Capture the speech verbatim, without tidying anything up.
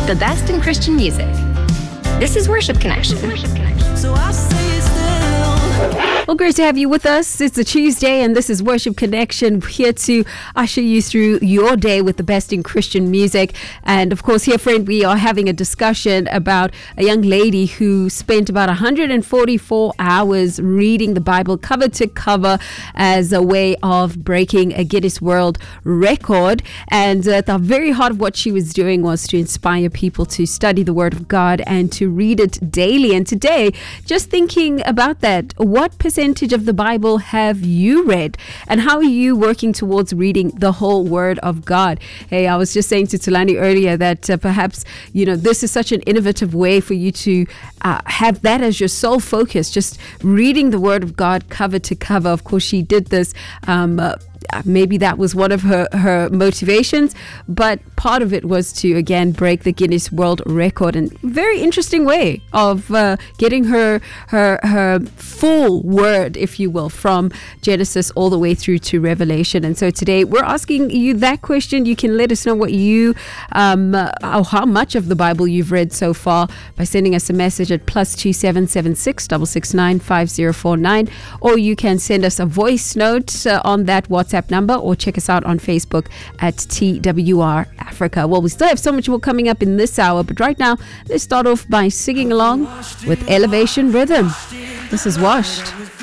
the best in Christian music. This is Worship Connection. So I say still. Well, great to have you with us. It's a Tuesday, and this is Worship Connection, here to usher you through your day with the best in Christian music. And of course, here, friend, we are having a discussion about a young lady who spent about one hundred forty-four hours reading the Bible cover to cover as a way of breaking a Guinness World Record. And at the very heart of what she was doing was to inspire people to study the Word of God and to read it daily. And today, just thinking about that, what percentage of the Bible have you read, and how are you working towards reading the whole Word of God? Hey, I was just saying to Tulani earlier that uh, perhaps, you know, this is such an innovative way for you to uh, have that as your sole focus, just reading the Word of God cover to cover. Of course, she did this um, uh, maybe that was one of her, her motivations, but part of it was to, again, break the Guinness World Record. And very interesting way of uh, getting her, her, her full word, if you will, from Genesis all the way through to Revelation. And so today we're asking you that question. You can let us know what you, um, uh, or how much of the Bible you've read so far by sending us a message at plus two seven seven six six six nine five zero four nine, or you can send us a voice note uh, on that WhatsApp number, or check us out on Facebook at T W R Africa. Well, we still have so much more coming up in this hour, but right now, let's start off by singing along with Elevation Rhythm. This is Washed.